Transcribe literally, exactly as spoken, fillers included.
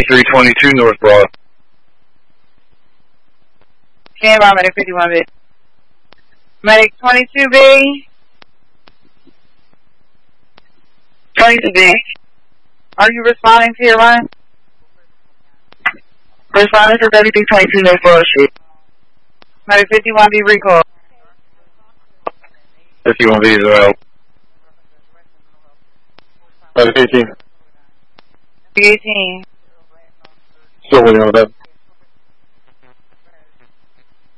thirty-three twenty-two North Broad. Stand by, Medic fifty-one B. Medic twenty-two B. twenty-two B. Are you responding to your line? Responding to thirty-three twenty-two North Broad Street. Medic fifty-one B recall. fifty-one B is available. Medic eighteen. eighteen. Still waiting on that.